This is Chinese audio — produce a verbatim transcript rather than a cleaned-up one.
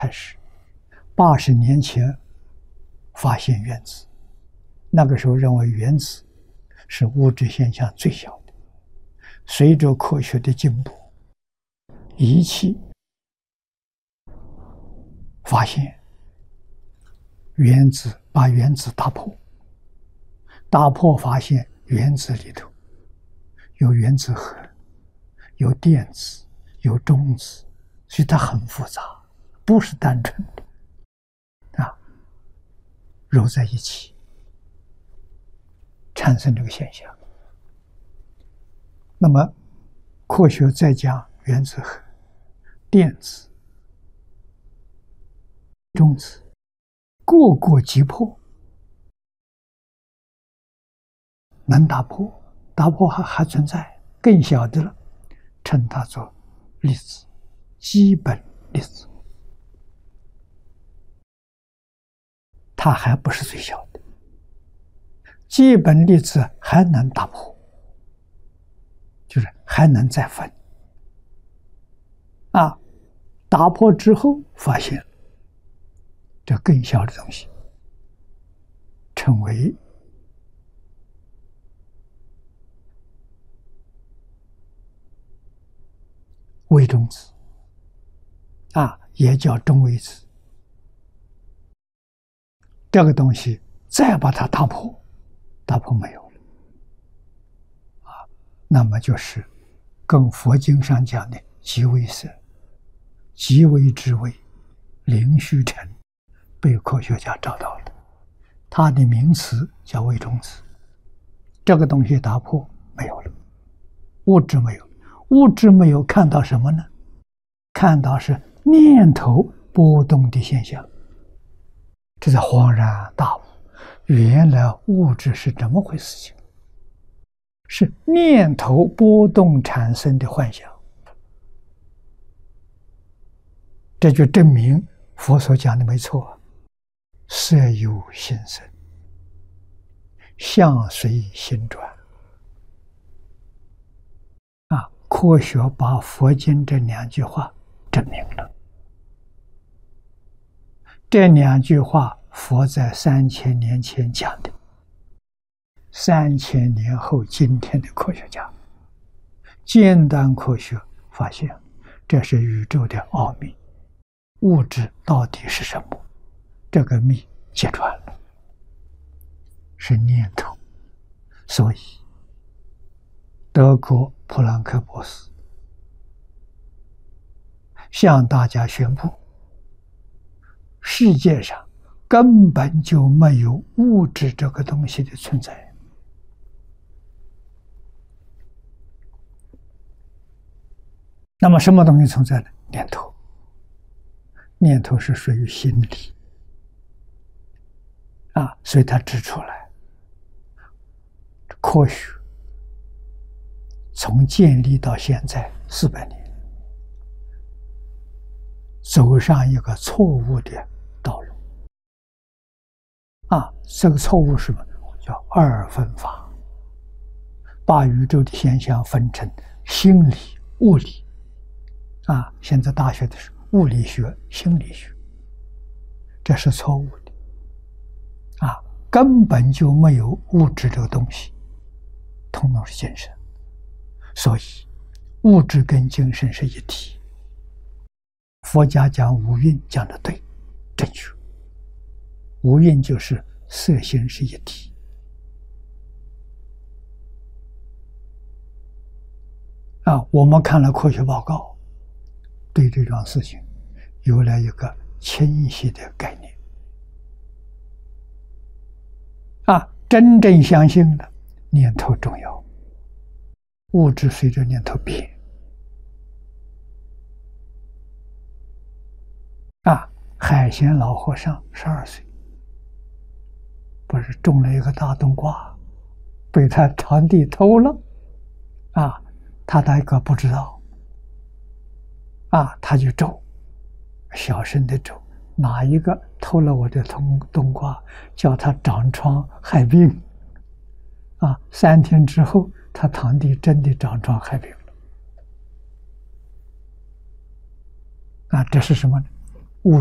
开始，八十年前发现原子，那个时候认为原子是物质现象最小的。随着科学的进步，仪器发现原子，把原子打破，打破发现原子里头有原子核，有电子，有中子，所以它很复杂，不是单纯的啊揉在一起产生这个现象。那么科学再讲原子核、电子、中子，各个击破，能打破，打破还还存在更小的了，称它做粒子，基本粒子。它还不是最小的，基本粒子还能打破，就是还能再分啊！打破之后发现这更小的东西，称为微中子啊，也叫中微子。这个东西再把它打破，打破没有了啊，那么就是跟佛经上讲的极微色、极微之微、灵虚尘，被科学家找到了，它的名词叫微中子。这个东西打破没有了，物质没有，物质没有，看到什么呢？看到是念头波动的现象。这才恍然大悟，原来物质是这么回事情，是念头波动产生的幻想。这就证明佛所讲的没错，色有心生，相随心转啊！科学把佛经这两句话证明了。这两句话，佛在三千年前讲的，三千年后，今天的科学家，尖端科学发现，这是宇宙的奥秘，物质到底是什么？这个秘揭穿了，是念头。所以，德国普朗克博士向大家宣布，世界上根本就没有物质这个东西的存在。那么什么东西存在呢？念头。念头是属于心理啊，所以他指出来，科学从建立到现在四百年，走上一个错误的道路啊！这个错误是什么？叫二分法，把宇宙的现象分成心理、物理啊。现在大学的是物理学、心理学，这是错误的啊！根本就没有物质这个东西，统统是精神，所以物质跟精神是一体。佛家讲五蕴讲的对，正确。五蕴就是色心是一体啊。我们看了科学报告，对这桩事情有了一个清晰的概念啊，真正相信了念头重要，物质随着念头变啊。海贤老和尚十二岁，不是种了一个大冬瓜，被他堂弟偷了啊，他大哥不知道啊，他就咒，小声的咒，哪一个偷了我的冬冬瓜，叫他长疮害病啊。三天之后，他堂弟真的长疮害病了啊。这是什么呢？